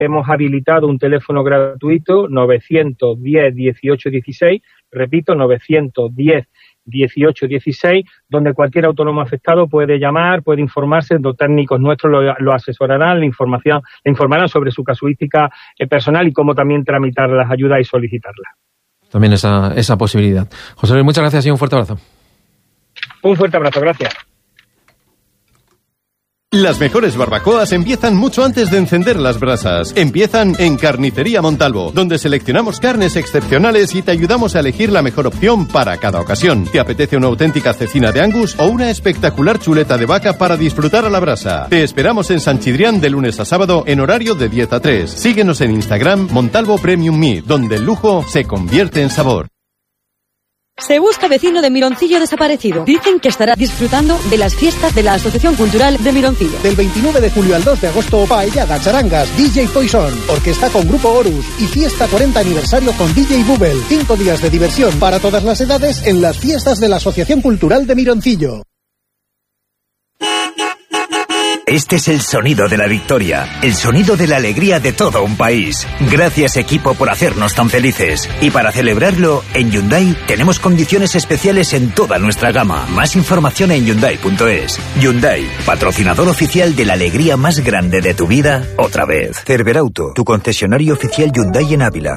hemos habilitado un teléfono gratuito 910 18 16, repito, 910 18 16, donde cualquier autónomo afectado puede llamar, puede informarse, los técnicos nuestros lo asesorarán, le informarán sobre su casuística personal y cómo también tramitar las ayudas y solicitarlas. También esa posibilidad. José Luis, muchas gracias y un fuerte abrazo. Un fuerte abrazo, gracias. Las mejores barbacoas empiezan mucho antes de encender las brasas. Empiezan en Carnicería Montalvo, donde seleccionamos carnes excepcionales y te ayudamos a elegir la mejor opción para cada ocasión. ¿Te apetece una auténtica cecina de Angus o una espectacular chuleta de vaca para disfrutar a la brasa? Te esperamos en San Chidrián de lunes a sábado en horario de 10 a 3. Síguenos en Instagram Montalvo Premium Meat, donde el lujo se convierte en sabor. Se busca vecino de Mironcillo desaparecido. Dicen que estará disfrutando de las fiestas de la Asociación Cultural de Mironcillo. Del 29 de julio al 2 de agosto, paellada, charangas, DJ Poison, orquesta con Grupo Horus y fiesta 40 aniversario con DJ Bubble. 5 días de diversión para todas las edades en las fiestas de la Asociación Cultural de Mironcillo. Este es el sonido de la victoria, el sonido de la alegría de todo un país. Gracias, equipo, por hacernos tan felices. Y para celebrarlo, en Hyundai tenemos condiciones especiales en toda nuestra gama. Más información en Hyundai.es. Hyundai, patrocinador oficial de la alegría más grande de tu vida, otra vez. Cerberauto, tu concesionario oficial Hyundai en Ávila.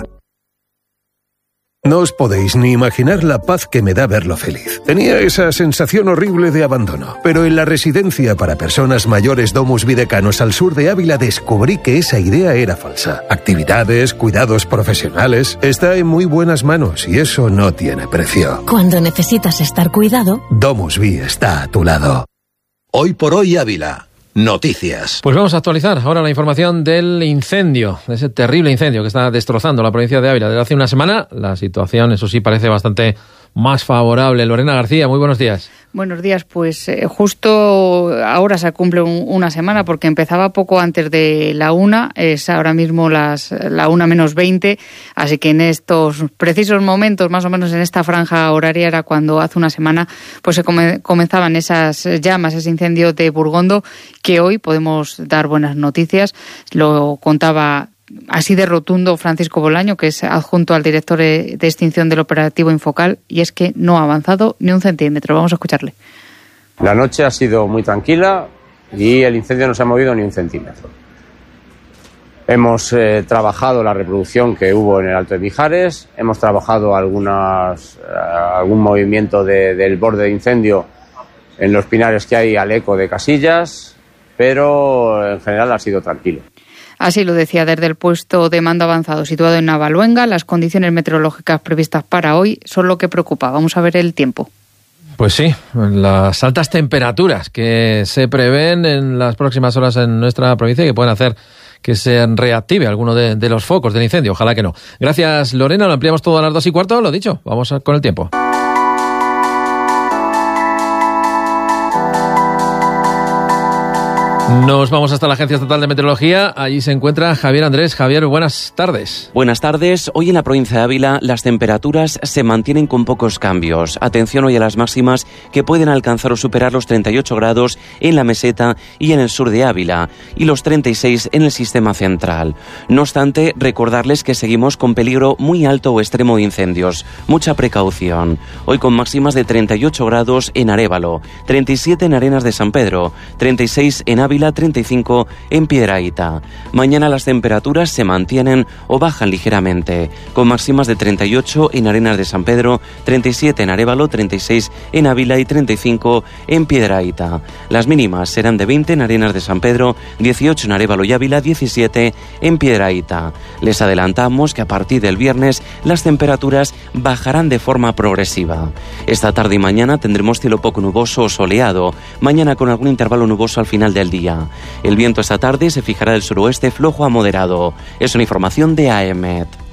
No os podéis ni imaginar la paz que me da verlo feliz. Tenía esa sensación horrible de abandono, pero en la residencia para personas mayores Domus Videcanos al sur de Ávila descubrí que esa idea era falsa. Actividades, cuidados profesionales, está en muy buenas manos y eso no tiene precio. Cuando necesitas estar cuidado, Domus Vi está a tu lado. Hoy por hoy Ávila. Noticias. Pues vamos a actualizar ahora la información del incendio, de ese terrible incendio que está destrozando la provincia de Ávila. Desde hace una semana la situación, eso sí, parece bastante más favorable. Lorena García, muy buenos días. Buenos días, pues justo ahora se cumple una semana porque empezaba poco antes de la 1, es ahora mismo la 1:20, así que en estos precisos momentos, más o menos en esta franja horaria, era cuando hace una semana pues se comenzaban esas llamas, ese incendio de Burgondo, que hoy podemos dar buenas noticias. Lo contaba así de rotundo Francisco Bolaño, que es adjunto al director de extinción del operativo Infocal, y es que no ha avanzado ni un centímetro. Vamos a escucharle. La noche ha sido muy tranquila y el incendio no se ha movido ni un centímetro. Hemos trabajado la reproducción que hubo en el Alto de Mijares, hemos trabajado algún movimiento del borde de incendio en los pinares que hay al eco de Casillas, pero en general ha sido tranquilo. Así lo decía desde el puesto de mando avanzado situado en Navaluenga. Las condiciones meteorológicas previstas para hoy son lo que preocupa. Vamos a ver el tiempo. Pues sí, las altas temperaturas que se prevén en las próximas horas en nuestra provincia y que pueden hacer que se reactive alguno de los focos del incendio. Ojalá que no. Gracias, Lorena. Lo ampliamos todo a las 2:15. Lo dicho, vamos con el tiempo. Nos vamos hasta la Agencia Estatal de Meteorología. Allí se encuentra Javier Andrés. Javier, buenas tardes. Buenas tardes. Hoy en la provincia de Ávila las temperaturas se mantienen con pocos cambios. Atención hoy a las máximas que pueden alcanzar o superar los 38 grados en la meseta y en el sur de Ávila y los 36 en el sistema central. No obstante, recordarles que seguimos con peligro muy alto o extremo de incendios. Mucha precaución. Hoy con máximas de 38 grados en Arévalo, 37 en Arenas de San Pedro, 36 en Ávila, 35 en Piedrahita. Mañana las temperaturas se mantienen o bajan ligeramente, con máximas de 38 en Arenas de San Pedro, 37 en Arévalo, 36 en Ávila y 35 en Piedrahita. Las mínimas serán de 20 en Arenas de San Pedro, 18 en Arévalo y Ávila, 17 en Piedrahita. Les adelantamos que a partir del viernes las temperaturas bajarán de forma progresiva. Esta tarde y mañana tendremos cielo poco nuboso o soleado, mañana con algún intervalo nuboso al final del día. El viento esta tarde se fijará del suroeste flojo a moderado. Es una información de AEMET.